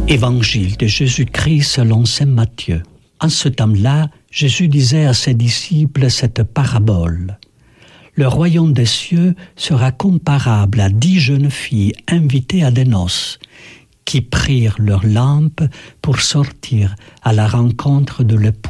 Évangile de Jésus-Christ selon saint Matthieu. En ce temps-là, Jésus disait à ses disciples cette parabole. Le royaume des cieux sera comparable à 10 jeunes filles invitées à des noces, qui prirent leurs lampes pour sortir à la rencontre de l'époux.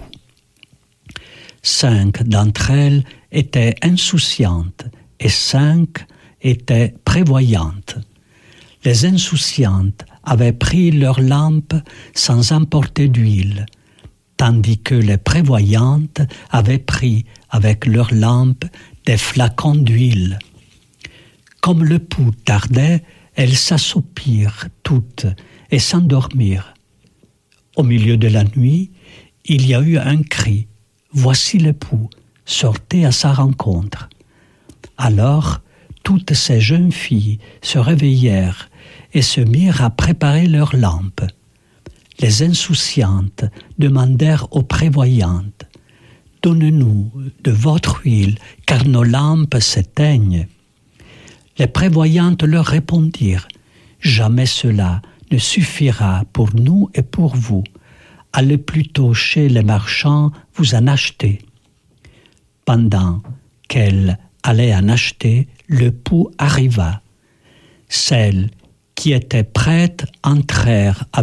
5 d'entre elles étaient insouciantes et 5 étaient prévoyantes. Les insouciantes avaient pris leurs lampes sans emporter d'huile, tandis que les prévoyantes avaient pris avec leurs lampes des flacons d'huile. Comme l'époux tardait, elles s'assoupirent toutes et s'endormirent. Au milieu de la nuit, il y a eu un cri. Voici l'époux, sortez à sa rencontre. Alors, toutes ces jeunes filles se réveillèrent et se mirent à préparer leurs lampes. Les insouciantes demandèrent aux prévoyantes « Donnez-nous de votre huile, car nos lampes s'éteignent. » Les prévoyantes leur répondirent « Jamais cela ne suffira pour nous et pour vous. Allez plutôt chez les marchands vous en acheter. » Pendant qu'elles allaient en acheter, l'époux arriva. Celles qui étaient prêtes entrèrent